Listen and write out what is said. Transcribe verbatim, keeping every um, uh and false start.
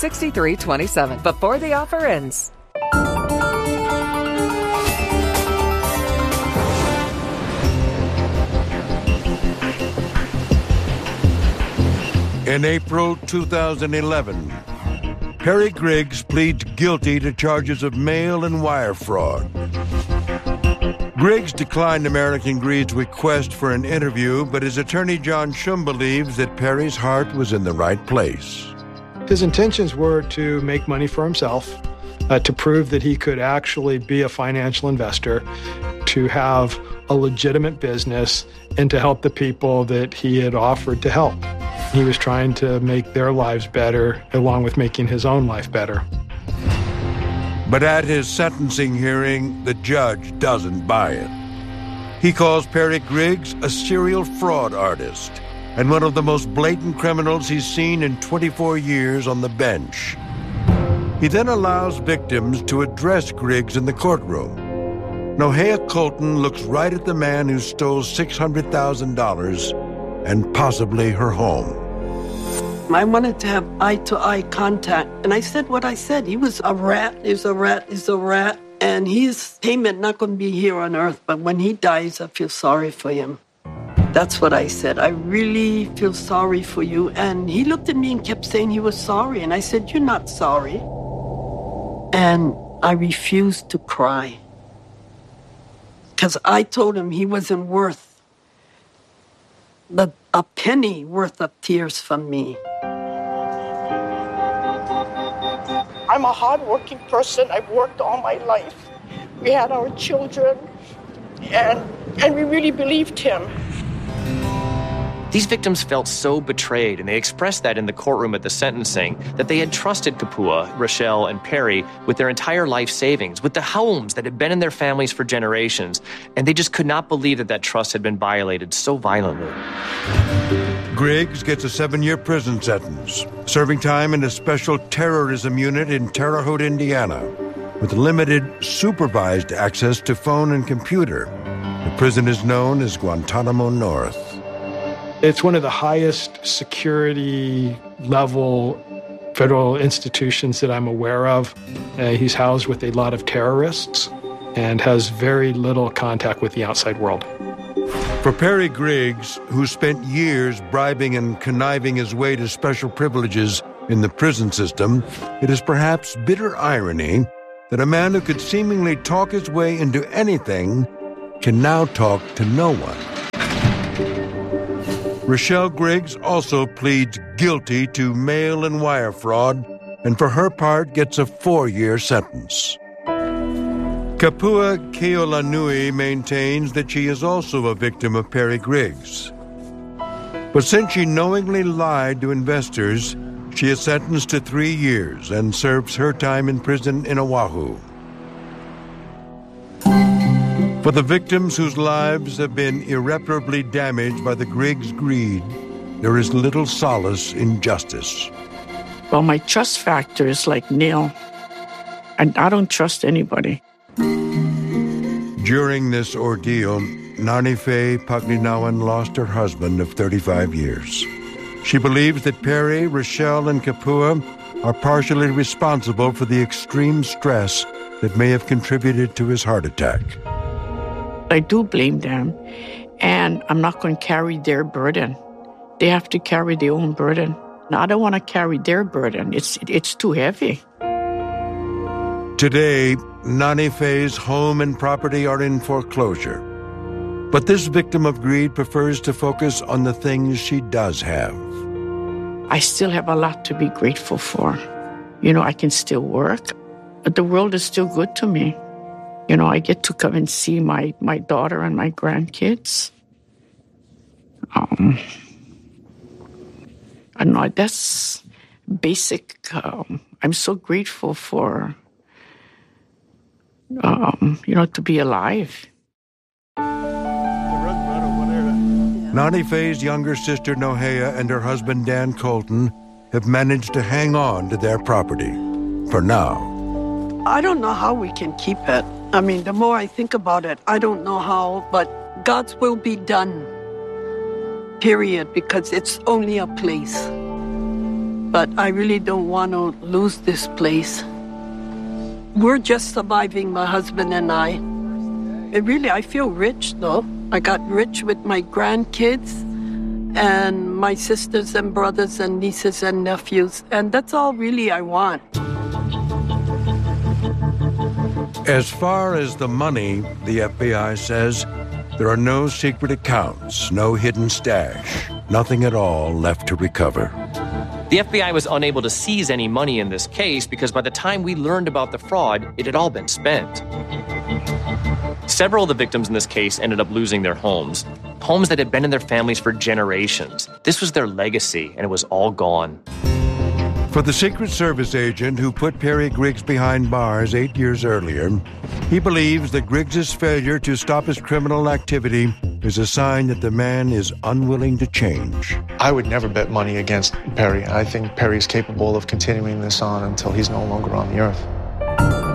six three two seven before the offer ends. In April two thousand eleven, Perry Griggs pleads guilty to charges of mail and wire fraud. Griggs declined American Greed's request for an interview, but his attorney John Shum believes that Perry's heart was in the right place. His intentions were to make money for himself, uh, to prove that he could actually be a financial investor, to have a legitimate business, and to help the people that he had offered to help. He was trying to make their lives better, along with making his own life better. But at his sentencing hearing, the judge doesn't buy it. He calls Perry Griggs a serial fraud artist and one of the most blatant criminals he's seen in twenty-four years on the bench. He then allows victims to address Griggs in the courtroom. Nohea Colton looks right at the man who stole six hundred thousand dollars and possibly her home. I wanted to have eye-to-eye contact, and I said what I said. He was a rat, he's a rat, he's a rat, and his payment not going to be here on earth, but when he dies, I feel sorry for him. That's what I said. I really feel sorry for you. And he looked at me and kept saying he was sorry, and I said, you're not sorry. And I refused to cry, because I told him he wasn't worth the, a penny worth of tears from me. I'm a hardworking person. I've worked all my life. We had our children, and and we really believed him. These victims felt so betrayed, and they expressed that in the courtroom at the sentencing, that they had trusted Kapua, Rochelle, and Perry with their entire life savings, with the homes that had been in their families for generations, and they just could not believe that that trust had been violated so violently. Griggs gets a seven-year prison sentence, serving time in a special terrorism unit in Terre Haute, Indiana, with limited supervised access to phone and computer. The prison is known as Guantanamo North. It's one of the highest security level federal institutions that I'm aware of. Uh, he's housed with a lot of terrorists and has very little contact with the outside world. For Perry Griggs, who spent years bribing and conniving his way to special privileges in the prison system, it is perhaps bitter irony that a man who could seemingly talk his way into anything can now talk to no one. Rochelle Griggs also pleads guilty to mail and wire fraud, and for her part gets a four-year sentence. Kapua Keolanui maintains that she is also a victim of Perry Griggs. But since she knowingly lied to investors, she is sentenced to three years and serves her time in prison in Oahu. For the victims whose lives have been irreparably damaged by the Griggs greed, there is little solace in justice. Well, my trust factor is like nil, and I don't trust anybody. During this ordeal, Nanife Paglinawan lost her husband of thirty-five years. She believes that Perry, Rochelle, and Kapua are partially responsible for the extreme stress that may have contributed to his heart attack. I do blame them, and I'm not going to carry their burden. They have to carry their own burden. Now, I don't want to carry their burden. It's it's too heavy. Today, Nanife's home and property are in foreclosure. But this victim of greed prefers to focus on the things she does have. I still have a lot to be grateful for. You know, I can still work, but the world is still good to me. You know, I get to come and see my, my daughter and my grandkids. Um, I know that's basic. Um, I'm so grateful for, um, you know, to be alive. Nanife's younger sister Nohea and her husband Dan Colton have managed to hang on to their property, for now. I don't know how we can keep it. I mean, the more I think about it, I don't know how, but God's will be done, period, because it's only a place. but I really don't want to lose this place. We're just surviving, my husband and I. It really, I feel rich, though. I got rich with my grandkids and my sisters and brothers and nieces and nephews, and that's all really I want. As far as the money, the F B I says, there are no secret accounts, no hidden stash, nothing at all left to recover. The F B I was unable to seize any money in this case because by the time we learned about the fraud, it had all been spent. Several of the victims in this case ended up losing their homes, homes that had been in their families for generations. This was their legacy, and it was all gone. For the Secret Service agent who put Perry Griggs behind bars eight years earlier, he believes that Griggs' failure to stop his criminal activity is a sign that the man is unwilling to change. I would never bet money against Perry. I think Perry's capable of continuing this on until he's no longer on the earth.